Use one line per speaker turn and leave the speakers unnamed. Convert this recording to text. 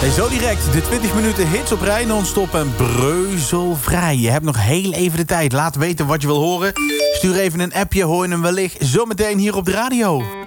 En zo direct de 20 minuten hits op rij non-stop en breuzelvrij. Je hebt nog heel even de tijd. Laat weten wat je wil horen. Stuur even een appje, hoor je hem wellicht zometeen hier op de radio.